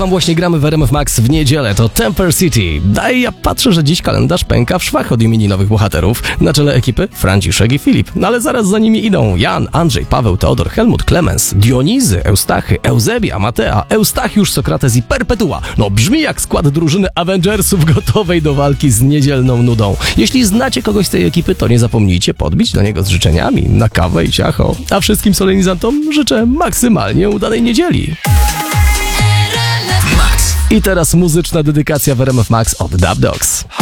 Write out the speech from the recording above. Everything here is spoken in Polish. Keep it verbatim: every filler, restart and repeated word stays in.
wam właśnie gramy w R M F Max w niedzielę, to Temper City. Daj, ja patrzę, że dziś kalendarz pęka w szwach od imieni nowych bohaterów. Na czele ekipy Franciszek i Filip. No ale zaraz za nimi idą Jan, Andrzej, Paweł, Teodor, Helmut, Klemens, Dionizy, Eustachy, Eusebia, Matea, Eustachiusz, Sokrates i Perpetua. No brzmi jak skład drużyny Avengersów gotowej do walki z niedzielną nudą. Jeśli znacie kogoś z tej ekipy, to nie zapomnijcie podbić do niego z życzeniami na kawę i ciacho. A wszystkim solenizantom życzę maksymalnie udanej niedzieli. I teraz muzyczna dedykacja w R M F Max od Dub Dogs.